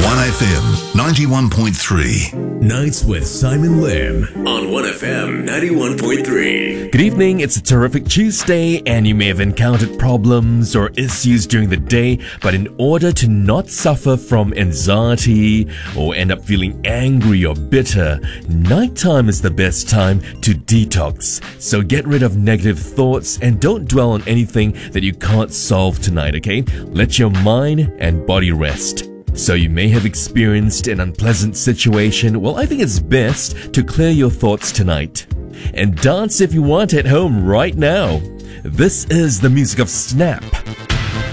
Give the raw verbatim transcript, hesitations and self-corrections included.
one F M ninety-one point three. Nights with Simon Lim on one F M ninety-one point three. Good evening, it's a terrific Tuesday and you may have encountered problems or issues during the day, but in order to not suffer from anxiety or end up feeling angry or bitter, nighttime is the best time to detox. So get rid of negative thoughts and don't dwell on anything that you can't solve tonight, okay? Let your mind and body rest. So you may have experienced an unpleasant situation. Well, I think it's best to clear your thoughts tonight. And dance if you want at home right now. This is the music of Snap